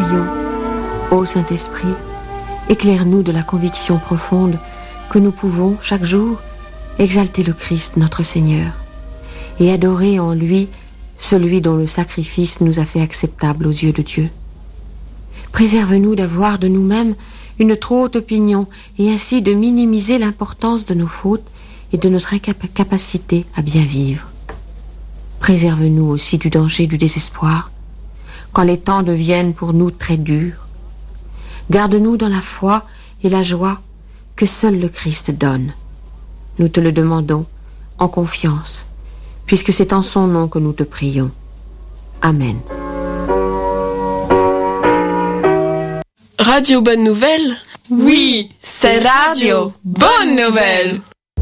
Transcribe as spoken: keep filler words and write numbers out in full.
prions. Ô Saint-Esprit, éclaire-nous de la conviction profonde que nous pouvons, chaque jour, exalter le Christ, notre Seigneur, et adorer en lui celui dont le sacrifice nous a fait acceptables aux yeux de Dieu. Préserve-nous d'avoir de nous-mêmes une trop haute opinion et ainsi de minimiser l'importance de nos fautes et de notre incapacité à bien vivre. Préserve-nous aussi du danger du désespoir quand les temps deviennent pour nous très durs. Garde-nous dans la foi et la joie que seul le Christ donne. Nous te le demandons en confiance, puisque c'est en son nom que nous te prions. Amen. Radio Bonne Nouvelle? Oui, c'est Radio Bonne Nouvelle.